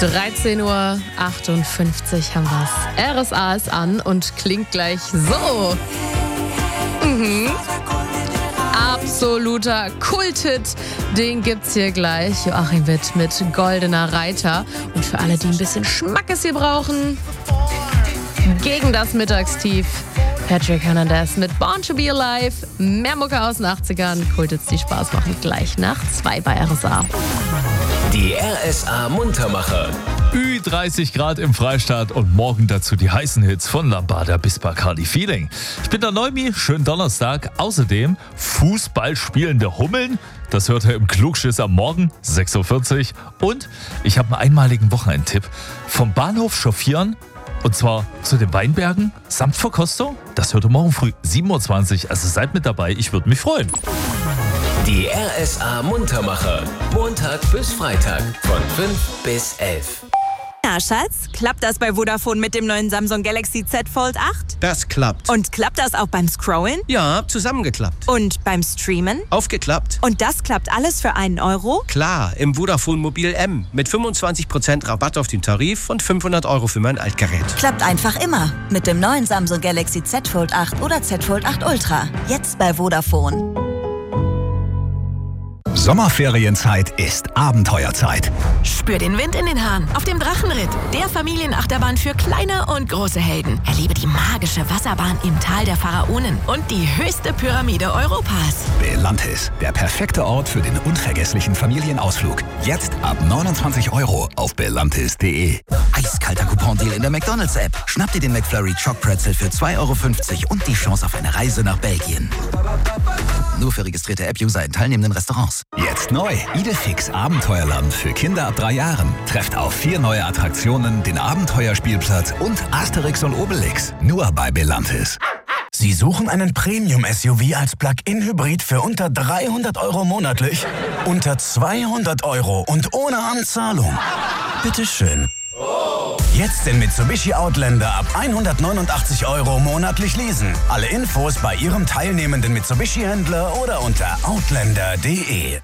13:58 Uhr haben wir's. RSA ist an und klingt gleich so. Absoluter Kulthit, den gibt's hier gleich. Joachim Witt mit Goldener Reiter. Und für alle, die ein bisschen Schmackes hier brauchen, gegen das Mittagstief, Patrick Hernandez mit Born to be Alive. Mehr Mucke aus den 80ern. Kulthits, die Spaß machen, gleich nach 2 bei RSA. Die RSA Muntermacher. 30 Grad im Freistaat und morgen dazu die heißen Hits von Lambada bis Bacardi Feeling. Ich bin der Neumi, schönen Donnerstag. Außerdem Fußball spielende Hummeln. Das hört ihr im Klugschiss am Morgen, 6:40 Uhr. Und ich habe einen einmaligen Wochenendtipp. Vom Bahnhof chauffieren, und zwar zu den Weinbergen samt Verkostung. Das hört ihr morgen früh 7:20 Uhr. Also seid mit dabei, ich würde mich freuen. Die RSA Muntermacher. Montag bis Freitag von 5 bis 11. Na, Schatz, klappt das bei Vodafone mit dem neuen Samsung Galaxy Z Fold 8? Das klappt. Und klappt das auch beim Scrollen? Ja, zusammengeklappt. Und beim Streamen? Aufgeklappt. Und das klappt alles für einen Euro? Klar, im Vodafone Mobil M. Mit 25% Rabatt auf den Tarif und 500 € für mein Altgerät. Klappt einfach immer. Mit dem neuen Samsung Galaxy Z Fold 8 oder Z Fold 8 Ultra. Jetzt bei Vodafone. Sommerferienzeit ist Abenteuerzeit. Spür den Wind in den Haaren auf dem Drachenritt, der Familienachterbahn für kleine und große Helden. Erlebe die magische Wasserbahn im Tal der Pharaonen und die höchste Pyramide Europas. Belantis, der perfekte Ort für den unvergesslichen Familienausflug. Jetzt ab 29 € auf belantis.de. Eiskalter Coupon-Deal in der McDonalds-App. Schnapp dir den McFlurry Choc Pretzel für 2,50 € und die Chance auf eine Reise nach Belgien. Nur für registrierte App-User in teilnehmenden Restaurants. Jetzt neu. Idefix Abenteuerland für Kinder ab 3 Jahren. Trefft auf 4 neue Attraktionen, den Abenteuerspielplatz und Asterix und Obelix. Nur bei Belantis. Sie suchen einen Premium-SUV als Plug-in-Hybrid für unter 300 € monatlich? Unter 200 € und ohne Anzahlung? Bitteschön. Jetzt den Mitsubishi Outlander ab 189 € monatlich leasen. Alle Infos bei Ihrem teilnehmenden Mitsubishi-Händler oder unter outlander.de.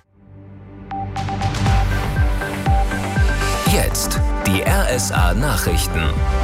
Jetzt die RSA Nachrichten.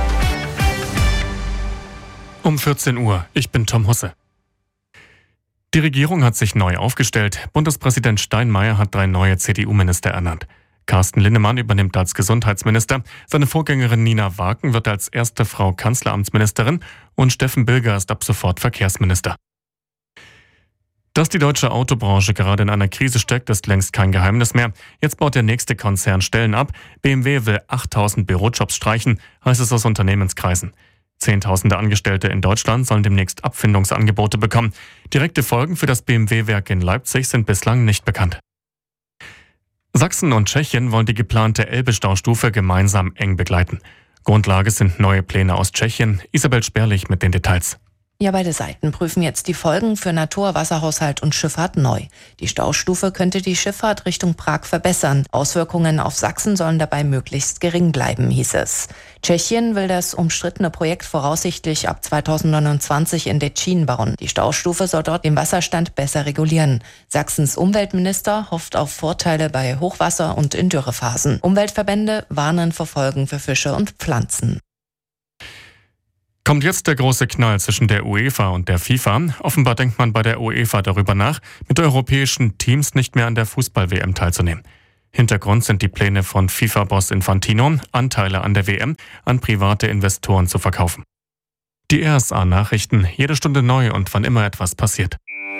Um 14 Uhr, ich bin Tom Husse. Die Regierung hat sich neu aufgestellt. Bundespräsident Steinmeier hat 3 neue CDU-Minister ernannt. Carsten Linnemann übernimmt als Gesundheitsminister, seine Vorgängerin Nina Waken wird als erste Frau Kanzleramtsministerin und Steffen Bilger ist ab sofort Verkehrsminister. Dass die deutsche Autobranche gerade in einer Krise steckt, ist längst kein Geheimnis mehr. Jetzt baut der nächste Konzern Stellen ab. BMW will 8.000 Bürojobs streichen, heißt es aus Unternehmenskreisen. Zehntausende Angestellte in Deutschland sollen demnächst Abfindungsangebote bekommen. Direkte Folgen für das BMW-Werk in Leipzig sind bislang nicht bekannt. Sachsen und Tschechien wollen die geplante Elbe-Staustufe gemeinsam eng begleiten. Grundlage sind neue Pläne aus Tschechien. Isabel Sperlich mit den Details. Ja, beide Seiten prüfen jetzt die Folgen für Natur, Wasserhaushalt und Schifffahrt neu. Die Staustufe könnte die Schifffahrt Richtung Prag verbessern. Auswirkungen auf Sachsen sollen dabei möglichst gering bleiben, hieß es. Tschechien will das umstrittene Projekt voraussichtlich ab 2029 in Děčín bauen. Die Staustufe soll dort den Wasserstand besser regulieren. Sachsens Umweltminister hofft auf Vorteile bei Hochwasser und in Dürrephasen. Umweltverbände warnen vor Folgen für Fische und Pflanzen. Kommt jetzt der große Knall zwischen der UEFA und der FIFA? Offenbar denkt man bei der UEFA darüber nach, mit europäischen Teams nicht mehr an der Fußball-WM teilzunehmen. Hintergrund sind die Pläne von FIFA-Boss Infantino, Anteile an der WM an private Investoren zu verkaufen. Die RSA-Nachrichten, jede Stunde neu und wann immer etwas passiert.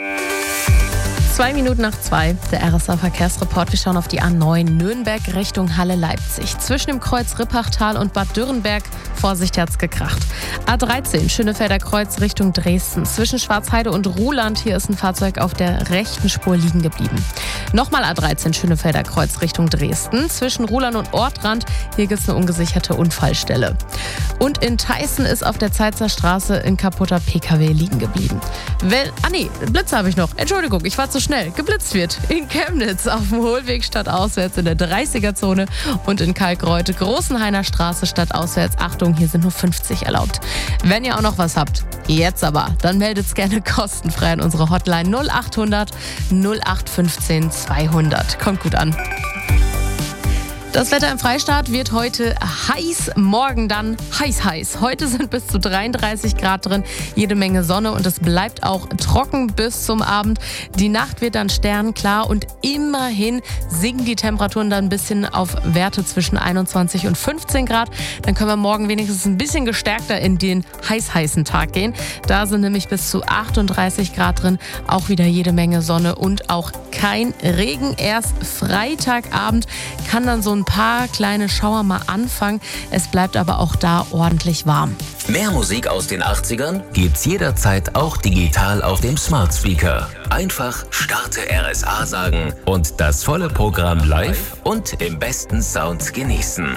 2 Minuten nach 2, der RSA-Verkehrsreport. Wir schauen auf die A9 Nürnberg Richtung Halle-Leipzig. Zwischen dem Kreuz Rippachtal und Bad Dürrenberg, Vorsicht, hat's gekracht. A13 Schönefelder Kreuz Richtung Dresden. Zwischen Schwarzheide und Ruhland, hier ist ein Fahrzeug auf der rechten Spur liegen geblieben. Nochmal A13 Schönefelder Kreuz Richtung Dresden. Zwischen Ruhland und Ortrand, hier gibt's eine ungesicherte Unfallstelle. Und in Theißen ist auf der Zeitzer Straße ein kaputter PKW liegen geblieben. Blitze habe ich noch. Entschuldigung, ich war zu schnell. Geblitzt wird in Chemnitz auf dem Hohlweg stadtauswärts in der 30er-Zone und in Kalkreuth Großenhainer Straße stadtauswärts. Achtung, hier sind nur 50 erlaubt. Wenn ihr auch noch was habt, jetzt aber, dann meldet's gerne kostenfrei an unsere Hotline 0800 0815 200. Kommt gut an. Das Wetter im Freistaat wird heute heiß, morgen dann heiß. Heute sind bis zu 33 Grad drin, jede Menge Sonne und es bleibt auch trocken bis zum Abend. Die Nacht wird dann sternklar und immerhin sinken die Temperaturen dann ein bisschen auf Werte zwischen 21 und 15 Grad. Dann können wir morgen wenigstens ein bisschen gestärkter in den heißen Tag gehen. Da sind nämlich bis zu 38 Grad drin, auch wieder jede Menge Sonne und auch kein Regen. Erst Freitagabend kann dann so ein paar kleine Schauer mal anfangen. Es bleibt aber auch da ordentlich warm. Mehr Musik aus den 80ern gibt's jederzeit auch digital auf dem Smart Speaker. Einfach Starte RSA sagen und das volle Programm live und im besten Sound genießen.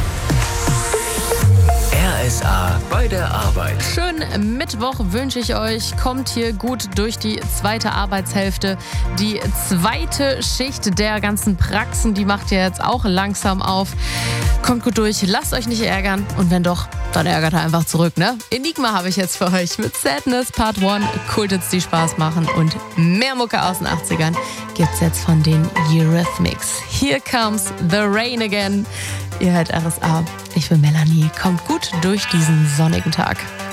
RSA bei der Arbeit. Schönen Mittwoch wünsche ich euch. Kommt hier gut durch die zweite Arbeitshälfte. Die zweite Schicht der ganzen Praxen, die macht ihr jetzt auch langsam auf. Kommt gut durch, lasst euch nicht ärgern. Und wenn doch, dann ärgert er einfach zurück, ne? Enigma habe ich jetzt für euch mit Sadness Part 1. Kulthits, die Spaß machen. Und mehr Mucke aus den 80ern gibt's jetzt von den Eurythmics. Here comes the rain again. Ihr hört RSA. Ich bin Melanie. Kommt gut durch diesen sonnigen Tag.